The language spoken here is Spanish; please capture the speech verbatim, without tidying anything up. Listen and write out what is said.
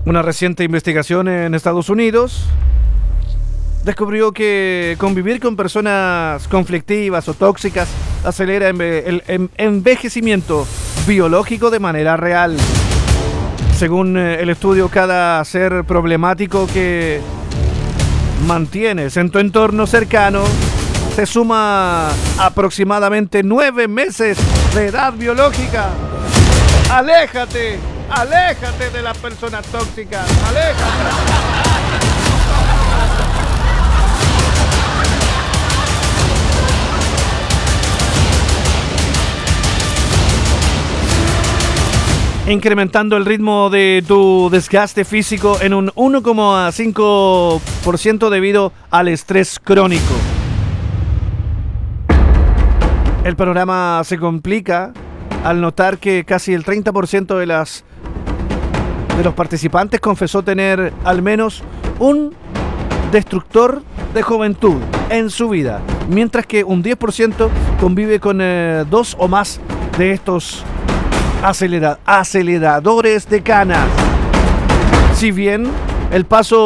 Una reciente investigación en Estados Unidos descubrió que convivir con personas conflictivas o tóxicas acelera el envejecimiento biológico de manera real. Según el estudio, cada ser problemático que mantienes en tu entorno cercano te suma aproximadamente nueve meses de edad biológica. ¡Aléjate! ¡Aléjate de las personas tóxicas! ¡Aléjate! Incrementando el ritmo de tu desgaste físico en un uno coma cinco por ciento debido al estrés crónico. El panorama se complica al notar que casi el treinta por ciento de las de los participantes confesó tener al menos un destructor de juventud en su vida, mientras que un diez por ciento convive con eh, dos o más de estos acelera- aceleradores de canas. Si bien el paso